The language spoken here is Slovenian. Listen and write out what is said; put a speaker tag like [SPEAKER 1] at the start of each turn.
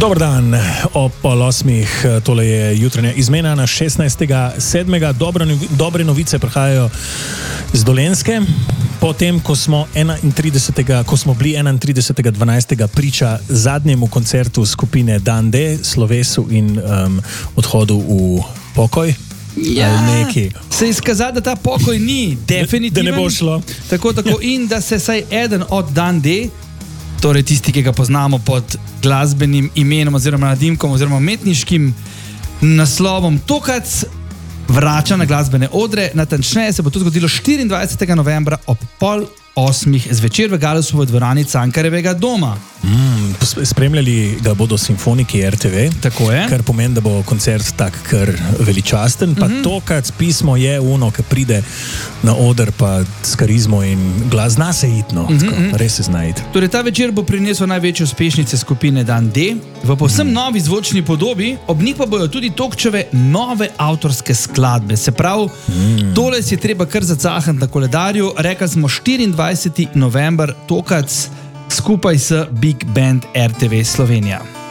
[SPEAKER 1] Dober dan, ob 8:00, tole je jutranja izmena na 16.7. Dobre novice prihajajo z Dolenjske. Potem, ko smo bili 31.12. priča zadnjemu koncertu skupine Dan D, slovesu in odhodu v pokoj.
[SPEAKER 2] Ja, se izkaza, da ta pokoj ni definitiven.
[SPEAKER 1] Da ne bo šlo.
[SPEAKER 2] Tako, in da se saj eden od Dan D, torej tisti, ki ga poznamo pod glasbenim imenom oziroma nadimkom oziroma umetniškim naslovom Tokac, vrača na glasbene odre. Natančneje se bo to zgodilo 24. novembra ob 7:30 zvečer v Galusovi dvorani Cankarjevega doma.
[SPEAKER 1] Spremljali ga bodo simfoniki RTV.
[SPEAKER 2] Tako je.
[SPEAKER 1] Kar pomeni, da bo koncert tak kar veličasten. Pa Tokac, pismo je ono, ki pride na oder pa s karizmo in glas zna se itno. Res se zna it.
[SPEAKER 2] Torej, ta večer bo prinesel največje uspešnice skupine Dan D v povsem novi zvočni podobi, ob njih pa bojo tudi Tokčeve nove avtorske skladbe. Se pravi, tole si je treba kar zacahati na koledarju. Rekli smo 24. november, Tokac skupaj s Big Band RTV Slovenija.